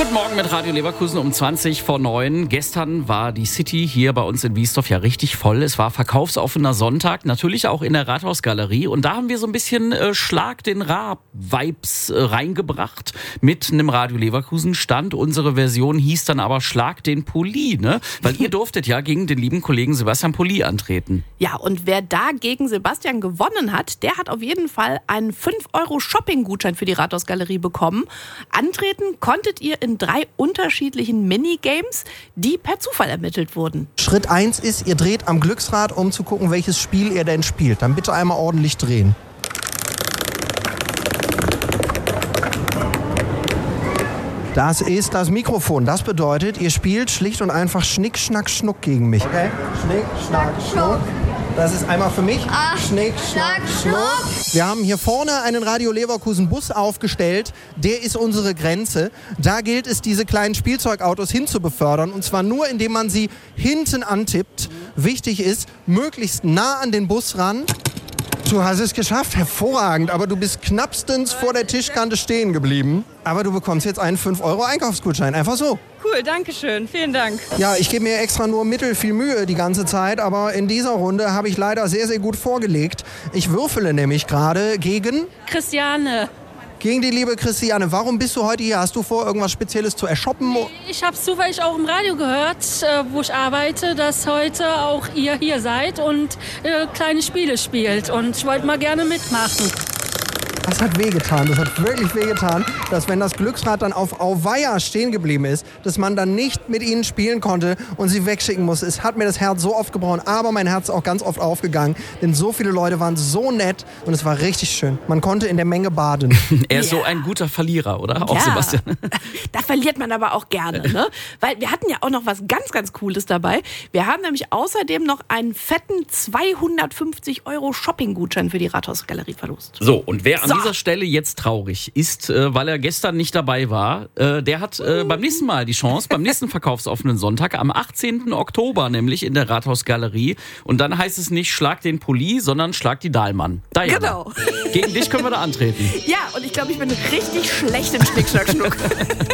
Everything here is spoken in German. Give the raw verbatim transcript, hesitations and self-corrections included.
Guten Morgen mit Radio Leverkusen um zwanzig vor neun. Gestern war die City hier bei uns in Wiesdorf ja richtig voll. Es war verkaufsoffener Sonntag, natürlich auch in der Rathausgalerie. Und da haben wir so ein bisschen äh, Schlag den Raab-Vibes äh, reingebracht mit einem Radio Leverkusen-Stand. Unsere Version hieß dann aber Schlag den Pulli, ne? Weil ihr durftet ja gegen den lieben Kollegen Sebastian Pulli antreten. Ja, und wer da gegen Sebastian gewonnen hat, der hat auf jeden Fall einen fünf Euro Shopping-Gutschein für die Rathausgalerie bekommen. Antreten konntet ihr in drei unterschiedlichen Minigames, die per Zufall ermittelt wurden. Schritt eins ist, ihr dreht am Glücksrad, um zu gucken, welches Spiel ihr denn spielt. Dann bitte einmal ordentlich drehen. Das ist das Mikrofon. Das bedeutet, ihr spielt schlicht und einfach Schnick, Schnack, Schnuck gegen mich. Okay? Schnick, Schnack, Schnuck. Das ist einmal für mich. Ach, Schnick, Schnack, Schnuck. Wir haben hier vorne einen Radio Leverkusen Bus aufgestellt. Der ist unsere Grenze. Da gilt es, diese kleinen Spielzeugautos hinzubefördern. Und zwar nur, indem man sie hinten antippt. Wichtig ist, möglichst nah an den Bus ran. Du hast es geschafft, hervorragend, aber du bist knappstens vor der Tischkante stehen geblieben. Aber du bekommst jetzt einen fünf Euro Einkaufsgutschein, einfach so. Cool, danke schön, vielen Dank. Ja, ich gebe mir extra nur mittel viel Mühe die ganze Zeit, aber in dieser Runde habe ich leider sehr, sehr gut vorgelegt. Ich würfele nämlich gerade gegen... Christiane. Gegen die liebe Christiane. Warum bist du heute hier? Hast du vor, irgendwas Spezielles zu ershoppen? Ich habe es zufällig auch im Radio gehört, wo ich arbeite, dass heute auch ihr hier seid und äh, kleine Spiele spielt. Und ich wollte mal gerne mitmachen. Das hat wehgetan, das hat wirklich wehgetan, dass wenn das Glücksrad dann auf Auweia stehen geblieben ist, dass man dann nicht mit ihnen spielen konnte und sie wegschicken musste. Es hat mir das Herz so oft gebrochen, aber mein Herz ist auch ganz oft aufgegangen, denn so viele Leute waren so nett und es war richtig schön. Man konnte in der Menge baden. Er ist Ja. so ein guter Verlierer, oder? Auch Ja. Sebastian. Da verliert man aber auch gerne, ne? Weil wir hatten ja auch noch was ganz, ganz Cooles dabei. Wir haben nämlich außerdem noch einen fetten zweihundertfünfzig Euro Shopping-Gutschein für die Rathausgalerie verlost. So, und wer an So. dieser Stelle jetzt traurig ist, äh, weil er gestern nicht dabei war, äh, der hat äh, beim nächsten Mal die Chance, beim nächsten verkaufsoffenen Sonntag, am achtzehnten Oktober nämlich in der Rathausgalerie. Und dann heißt es nicht Schlag den Pulli, sondern Schlag die Dahlmann. Diana. Genau. Gegen dich können wir da antreten. Ja, und ich glaube, ich bin richtig schlecht im Schnick, Schnack, Schnuck.